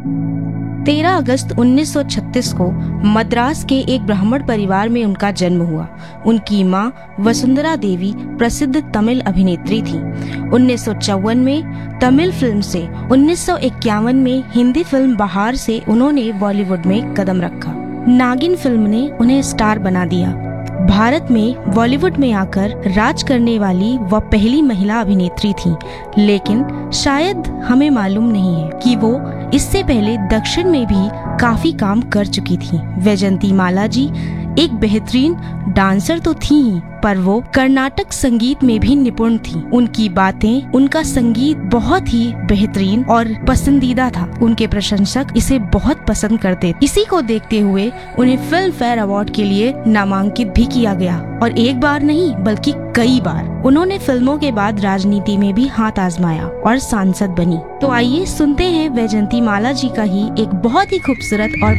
13 अगस्त 1936 को मद्रास के एक ब्राह्मण परिवार में उनका जन्म हुआ। उनकी मां वसुंधरा देवी प्रसिद्ध तमिल अभिनेत्री थी। 1954 में तमिल फिल्म से 1951 में हिंदी फिल्म बहार से उन्होंने बॉलीवुड में कदम रखा। नागिन फिल्म ने उन्हें स्टार बना दिया। भारत में बॉलीवुड में आकर राज करने वाली वह पहली महिला अभिनेत्री थी, लेकिन शायद हमें मालूम नहीं है कि वो इससे पहले दक्षिण में भी काफी काम कर चुकी थी। वैजयंती माला जी एक बेहतरीन डांसर तो थी ही, पर वो कर्नाटक संगीत में भी निपुण थी। उनकी बातें, उनका संगीत बहुत ही बेहतरीन और पसंदीदा था। उनके प्रशंसक इसे बहुत पसंद करते। इसी को देखते हुए उन्हें फिल्म फेयर अवार्ड के लिए नामांकित भी किया गया, और एक बार नहीं बल्कि कई बार। उन्होंने फिल्मों के बाद राजनीति में भी हाथ आजमाया और सांसद बनी। तो आइए सुनते हैं वैजयंती माला जी का ही एक बहुत ही खूबसूरत और